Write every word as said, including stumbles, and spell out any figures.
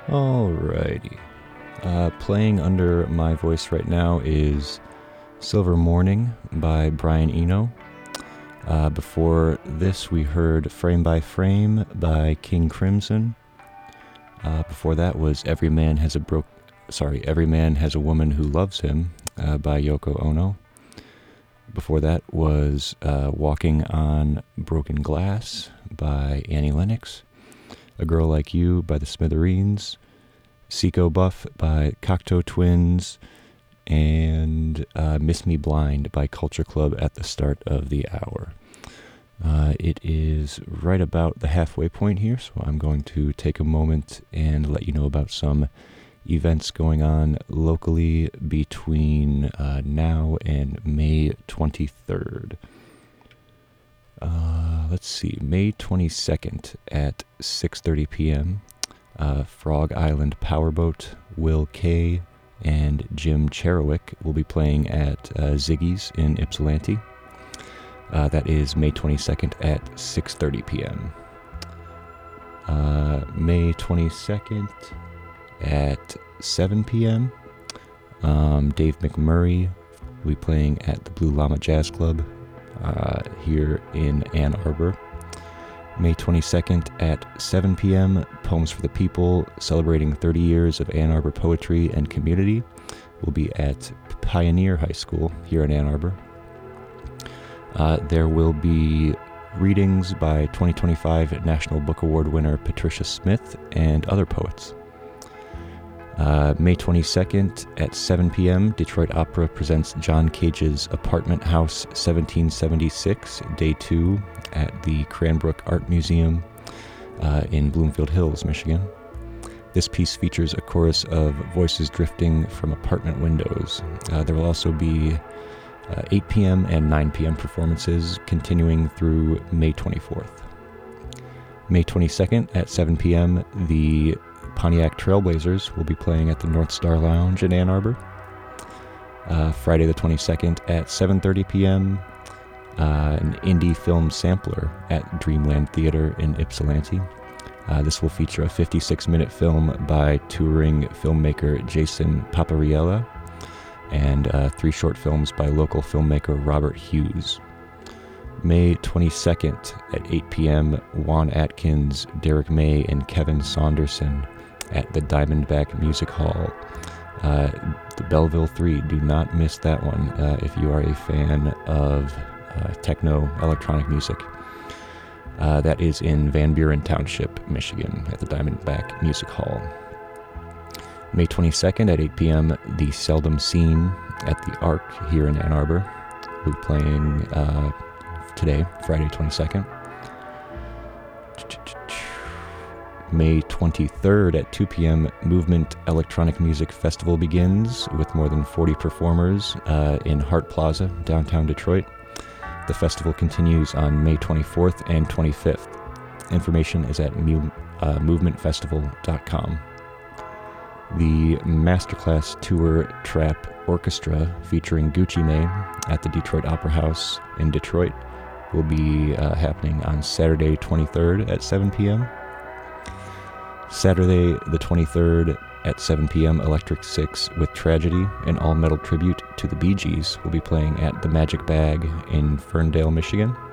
Alrighty. Uh, playing under my voice right now is Silver Morning by Brian Eno. Uh, before this, we heard Frame by Frame by King Crimson. Uh, before that was Every Man Has a Broke, sorry, Every Man Has a Woman Who Loves Him uh, by Yoko Ono. Before that was uh, Walking on Broken Glass by Annie Lennox. A Girl Like You by the Smithereens. Seco Buff by Cocteau Twins, and uh, Miss Me Blind by Culture Club at the start of the hour. Uh, it is right about the halfway point here, so I'm going to take a moment and let you know about some events going on locally between uh, now and May twenty-third. Uh, let's see, May twenty-second at six thirty p.m., Uh, Frog Island Powerboat, Will Kay, and Jim Cherowick will be playing at uh, Ziggy's in Ypsilanti. Uh, that is May twenty-second at six thirty p.m. Uh, May twenty-second at seven p.m. Um, Dave McMurray will be playing at the Blue Llama Jazz Club uh, here in Ann Arbor. May twenty-second at seven p.m., Poems for the People, celebrating thirty years of Ann Arbor poetry and community, will be at Pioneer High School here in Ann Arbor. Uh, there will be readings by twenty twenty-five National Book Award winner Patricia Smith and other poets. Uh, May twenty-second at seven p.m., Detroit Opera presents John Cage's Apartment House seventeen seventy-six, Day two, at the Cranbrook Art Museum uh, in Bloomfield Hills, Michigan. This piece features a chorus of voices drifting from apartment windows. Uh, there will also be uh, eight p.m. and nine p.m. performances continuing through May twenty-fourth. May twenty-second at seven p.m., the Pontiac Trailblazers will be playing at the North Star Lounge in Ann Arbor. Uh, Friday the twenty-second at seven thirty p.m., uh, an indie film sampler at Dreamland Theater in Ypsilanti. Uh, this will feature a fifty-six minute film by touring filmmaker Jason Papariella and uh, three short films by local filmmaker Robert Hughes. May twenty-second at eight p.m., Juan Atkins, Derek May, and Kevin Saunderson at the Diamondback Music Hall. Uh, the Belleville three, do not miss that one uh, if you are a fan of uh, techno electronic music. Uh, that is in Van Buren Township, Michigan, at the Diamondback Music Hall. May twenty-second at eight p.m., The Seldom Seen at the Arc here in Ann Arbor. We'll be playing uh, today, Friday twenty-second. May twenty-third at two p.m., Movement Electronic Music Festival begins with more than forty performers uh, in Hart Plaza, downtown Detroit. The festival continues on May twenty-fourth and twenty-fifth. Information is at mu- uh, movement festival dot com. The Masterclass Tour Trap Orchestra featuring Gucci Mane at the Detroit Opera House in Detroit will be uh, happening on Saturday twenty-third at seven p.m. Saturday the twenty-third at seven p.m., Electric Six with Tragedy, an all-metal tribute to the Bee Gees, will be playing at the Magic Bag in Ferndale, Michigan.